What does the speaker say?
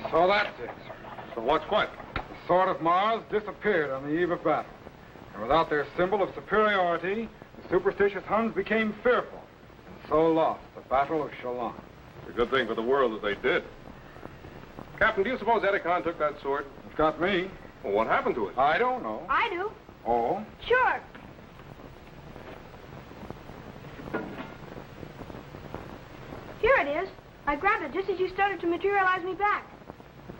So that's it. So what's what? The Sword of Mars disappeared on the eve of battle. And without their symbol of superiority, the superstitious Huns became fearful, and so lost the Battle of Chalon. It's a good thing for the world that they did. Captain, do you suppose Edicon took that sword? It's got me. Well, what happened to it? I don't know. I do. Oh? Sure. Here it is. I grabbed it just as you started to materialize me back.